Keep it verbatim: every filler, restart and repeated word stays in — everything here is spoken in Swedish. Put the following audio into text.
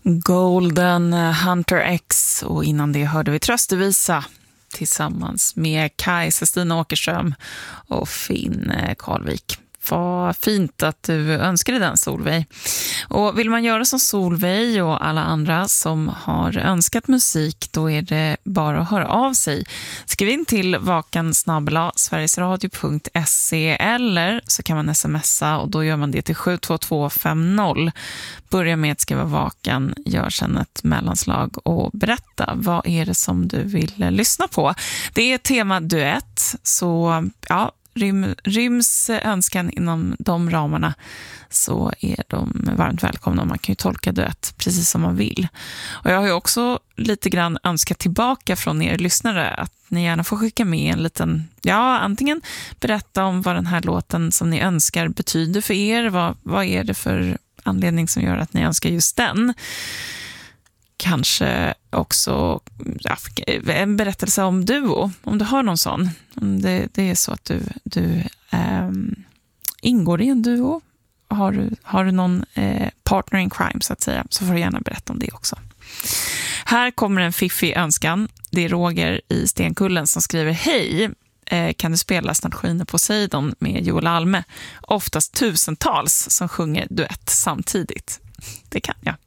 Golden Hunter X, och innan det hörde vi Tröstevisa tillsammans med Kajsa Stina Åkerström och Finn Karlvik. Vad fint att du önskade den, Solveig. Och vill man göra som Solveig och alla andra som har önskat musik, då är det bara att höra av sig. Skriv in till vakan snabel-a sverigesradio punkt se eller så kan man smsa, och då gör man det till sju två två fem noll. Börja med att skriva vakan, gör sedan ett mellanslag och berätta vad är det som du vill lyssna på. Det är tema duett, så ja, Rym, ryms önskan inom de ramarna så är de varmt välkomna. Man kan ju tolka duett precis som man vill. Och jag har ju också lite grann önskat tillbaka från er lyssnare att ni gärna får skicka med en liten, ja, antingen berätta om vad den här låten som ni önskar betyder för er. Vad, vad är det för anledning som gör att ni önskar just den? Kanske också ja, en berättelse om duo, om du har någon sån. Om det, det är så att du, du ähm, ingår i en duo, har du, har du någon eh, partner in crime så att säga, så får du gärna berätta om det också. Här kommer en fiffig önskan. Det är Roger i Stenkullen som skriver: hej, eh, kan du spela Snart skiner Poseidon med Joel Alme? Oftast tusentals som sjunger duett samtidigt. Det kan jag.